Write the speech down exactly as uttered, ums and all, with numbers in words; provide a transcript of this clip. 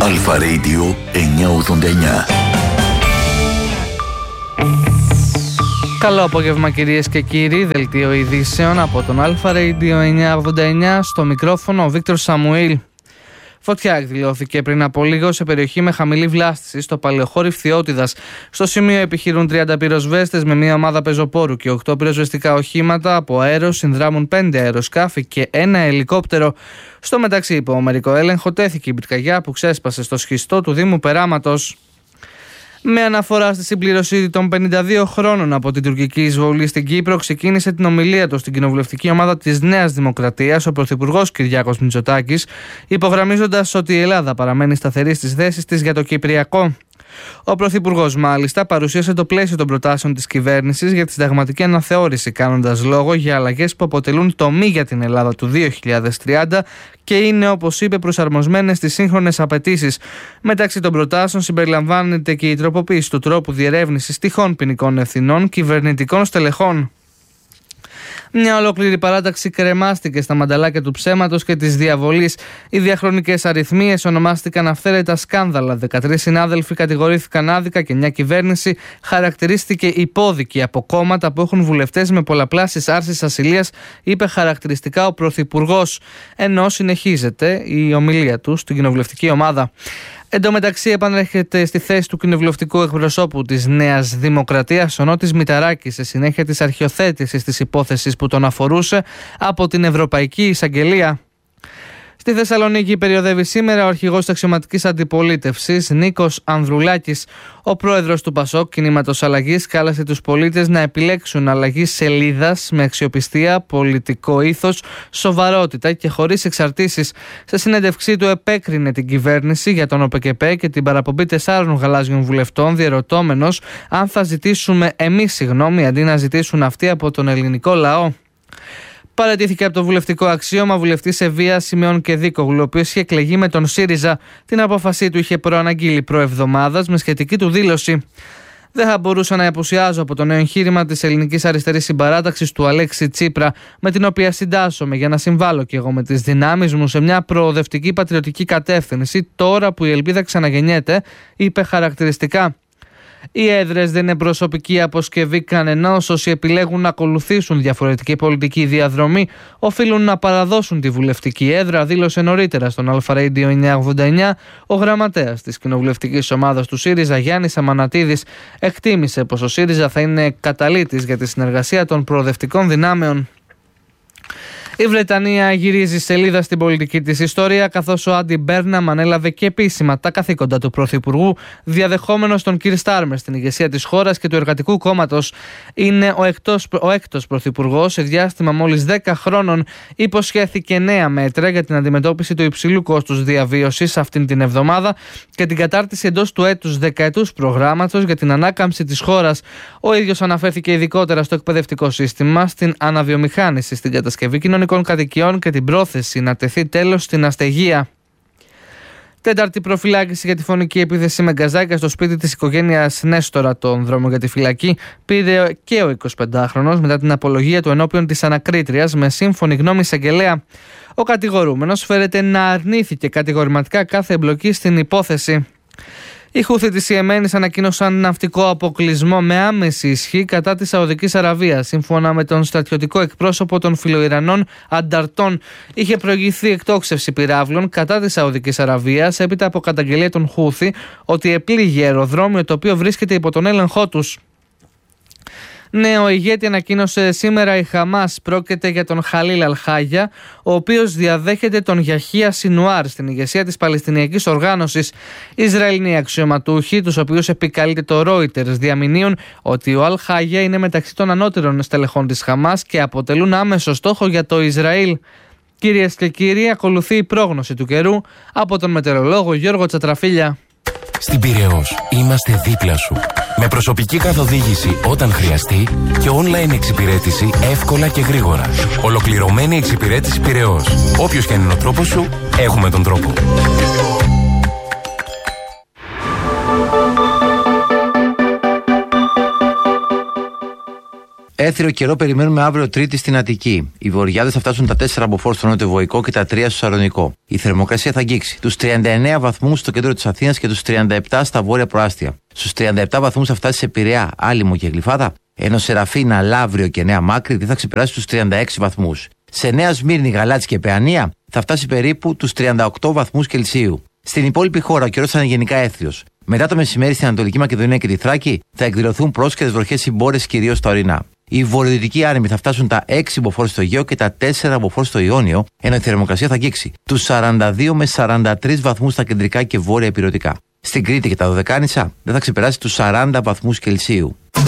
Αλφα Radio εννιακόσια ογδόντα εννιά. Καλό απόγευμα κυρίες και κύριοι, δελτίο ειδήσεων από τον Αλφα Radio εννιακόσια ογδόντα εννιά, στο μικρόφωνο ο Βίκτορ Σαμουήλ. Φωτιά εκδηλώθηκε πριν από λίγο σε περιοχή με χαμηλή βλάστηση στο παλαιοχώρι Φθιώτιδας. Στο σημείο επιχειρούν τριάντα πυροσβέστες με μια ομάδα πεζοπόρου και οκτώ πυροσβεστικά οχήματα. Από αέρος συνδράμουν πέντε αεροσκάφη και ένα ελικόπτερο. Στο μεταξύ, υπό μερικό έλεγχο τέθηκε η πυρκαγιά που ξέσπασε στο σχιστό του Δήμου Περάματος. Με αναφορά στη συμπλήρωση των πενήντα δύο χρόνων από την τουρκική εισβολή στην Κύπρο, ξεκίνησε την ομιλία του στην κοινοβουλευτική ομάδα της Νέας Δημοκρατίας ο Πρωθυπουργός Κυριάκος Μητσοτάκης, υπογραμμίζοντας ότι η Ελλάδα παραμένει σταθερή στις θέσεις της για το Κυπριακό. Ο Πρωθυπουργός, μάλιστα, παρουσίασε το πλαίσιο των προτάσεων της κυβέρνησης για τη συνταγματική αναθεώρηση, κάνοντας λόγο για αλλαγές που αποτελούν τομή για την Ελλάδα του δύο χιλιάδες τριάντα και είναι, όπως είπε, προσαρμοσμένες στις σύγχρονες απαιτήσεις. Μεταξύ των προτάσεων συμπεριλαμβάνεται και η τροποποίηση του τρόπου διερεύνησης τυχόν ποινικών ευθυνών κυβερνητικών στελεχών. Μια ολόκληρη παράταξη κρεμάστηκε στα μανταλάκια του ψέματος και της διαβολής. Οι διαχρονικές αριθμίες ονομάστηκαν αυθαίρετα σκάνδαλα. δεκατρείς συνάδελφοι κατηγορήθηκαν άδικα και μια κυβέρνηση χαρακτηρίστηκε υπόδικη από κόμματα που έχουν βουλευτές με πολλαπλάσεις άρσεις ασυλίας, είπε χαρακτηριστικά ο Πρωθυπουργός, ενώ συνεχίζεται η ομιλία του στην κοινοβουλευτική ομάδα. Εν τω μεταξύ, επανέρχεται στη θέση του κοινοβουλευτικού εκπροσώπου της Νέας Δημοκρατίας ο Νότης Μηταράκης σε συνέχεια της αρχιοθέτησης της υπόθεσης που τον αφορούσε από την Ευρωπαϊκή Εισαγγελία. Στη Θεσσαλονίκη περιοδεύει σήμερα ο αρχηγός της αξιωματικής αντιπολίτευσης Νίκος Ανδρουλάκης. Ο πρόεδρος του ΠΑΣΟΚ, Κινήματος Αλλαγής, κάλεσε τους πολίτες να επιλέξουν αλλαγή σελίδας με αξιοπιστία, πολιτικό ήθος, σοβαρότητα και χωρίς εξαρτήσεις. Σε συνέντευξή του επέκρινε την κυβέρνηση για τον ΟΠΕΚΕΠΕ και την παραπομπή τεσσάρων γαλάζιων βουλευτών, διερωτώμενος αν θα ζητήσουμε εμείς συγγνώμη αντί να ζητήσουν αυτοί από τον ελληνικό λαό. Παραιτήθηκε από το βουλευτικό αξίωμα βουλευτής Ευβία Σιμεών Κεδίκογλου, ο οποίος είχε εκλεγεί με τον ΣΥΡΙΖΑ. Την απόφασή του είχε προαναγγείλει προεβδομάδας με σχετική του δήλωση. Δεν θα μπορούσα να απουσιάζω από το νέο εγχείρημα της ελληνικής αριστερής συμπαράταξης του Αλέξη Τσίπρα, με την οποία συντάσσομαι για να συμβάλλω κι εγώ με τις δυνάμεις μου σε μια προοδευτική πατριωτική κατεύθυνση, τώρα που η ελπίδα ξαναγεννιέται, είπε χαρακτηριστικά. Οι έδρες δεν είναι προσωπική αποσκευή κανενός. Όσοι επιλέγουν να ακολουθήσουν διαφορετική πολιτική διαδρομή οφείλουν να παραδώσουν τη βουλευτική έδρα, δήλωσε νωρίτερα στον Αλφα Radio εννιακόσια ογδόντα εννιά ο γραμματέας της κοινοβουλευτικής ομάδας του ΣΥΡΙΖΑ Γιάννης Αμανατίδης. Εκτίμησε πως ο ΣΥΡΙΖΑ θα είναι καταλύτης για τη συνεργασία των προοδευτικών δυνάμεων. Η Βρετανία γυρίζει σελίδα στην πολιτική της ιστορία, καθώς ο Άντι Μπέρναμ ανέλαβε και επίσημα τα καθήκοντα του Πρωθυπουργού, διαδεχόμενος τον Κιρ Στάρμερ στην ηγεσία της χώρας και του Εργατικού Κόμματος. Είναι ο, εκτός, ο έκτος Πρωθυπουργός σε διάστημα μόλις δέκα χρόνων. Υποσχέθηκε νέα μέτρα για την αντιμετώπιση του υψηλού κόστους διαβίωσης αυτήν την εβδομάδα και την κατάρτιση εντός του έτους δεκαετούς προγράμματος για την ανάκαμψη της χώρας. Ο ίδιος αναφέρθηκε ειδικότερα στο εκπαιδευτικό σύστημα, στην αναβιομηχάνηση, στην κατασκευή κοινωνικών κατοικιών και την πρόθεση να τεθεί τέλος στην αστεγία. Τέταρτη προφυλάκηση για τη φωνική επίθεση με γκαζάκια στο σπίτι της οικογένειας Νέστορα. Τον δρόμο για τη φυλακή πήρε και ο εικοσιπεντάχρονος μετά την απολογία του ενώπιον της ανακρίτριας με σύμφωνη γνώμη εισαγγελέα. Ο κατηγορούμενος φέρεται να αρνήθηκε κατηγορηματικά κάθε εμπλοκή στην υπόθεση. Οι Χούθι της Ιεμένης ανακοίνωσαν ναυτικό αποκλεισμό με άμεση ισχύ κατά της Σαουδικής Αραβίας. Σύμφωνα με τον στρατιωτικό εκπρόσωπο των φιλοϊρανών ανταρτών, είχε προηγηθεί εκτόξευση πυράβλων κατά της Σαουδικής Αραβίας έπειτα από καταγγελία των Χούθι ότι επλήγει αεροδρόμιο το οποίο βρίσκεται υπό τον έλεγχό τους. Νέο ηγέτη ανακοίνωσε σήμερα η Χαμάς. Πρόκειται για τον Χαλίλ Αλχάγια, ο οποίος διαδέχεται τον Γιαχία Σινουάρ στην ηγεσία της Παλαιστινιακής Οργάνωσης. Ισραηλινοί αξιωματούχοι, τους οποίους επικαλείται το Reuters, διαμηνύουν ότι ο Αλχάγια είναι μεταξύ των ανώτερων στελεχών της Χαμάς και αποτελούν άμεσο στόχο για το Ισραήλ. Κυρίες και κύριοι, ακολουθεί η πρόγνωση του καιρού από τον μετεωρολόγο Γιώργο Τσατραφίλια. Στην Πειραιώς είμαστε δίπλα σου. Με προσωπική καθοδήγηση όταν χρειαστεί και online εξυπηρέτηση εύκολα και γρήγορα. Ολοκληρωμένη εξυπηρέτηση Πειραιώς. Όποιος και αν είναι ο τρόπος σου, έχουμε τον τρόπο. Έθριο καιρό περιμένουμε αύριο Τρίτη στην Αττική. Οι βορειάδες θα φτάσουν τα τέσσερα μποφόρ στο νότιο-βοϊκό και τα τρία στο Σαλονικό. Η θερμοκρασία θα αγγίξει τους τριάντα εννέα βαθμούς στο κέντρο της Αθήνας και τους τριάντα επτά στα βόρεια προάστια. Στους τριάντα επτά βαθμούς θα φτάσει σε Πειραιά, Άλυμο και Γλυφάδα, ενώ Σεραφίνα, Λαύριο και Νέα Μάκρη δεν θα ξεπεράσει τους τριάντα έξι βαθμούς. Σε Νέα Σμύρνη, Γαλάτσι και Παιανία θα φτάσει περίπου τους τριάντα οκτώ βαθμούς Κελσίου. Στην υπόλοιπη χώρα ο καιρός θα είναι γενικά έθριος. Μετά το μεσημέρι στην Ανατολική Μακεδονία και τη Θράκη θα εκδηλωθούν πρόσκαιρες βροχές συμπόρες κυρίως στα ορεινά. Οι βορειοδυτικοί άνεμοι θα φτάσουν τα έξι μποφόρ στο Αιγαίο και τα τέσσερα μποφόρ στο Ιόνιο, ενώ η θερμοκρασία θα αγγίξει τους σαράντα δύο με σαράντα τρεις βαθμούς στα κεντρικά και βόρεια ηπειρωτικά. Στην Κρήτη και τα Δωδεκάνησα δεν θα ξεπεράσει τους σαράντα βαθμούς Κελσίου.